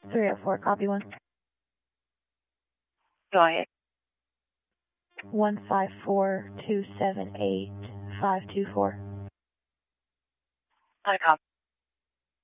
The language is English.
304, copy 1. Go ahead. 154-278-524. I copy.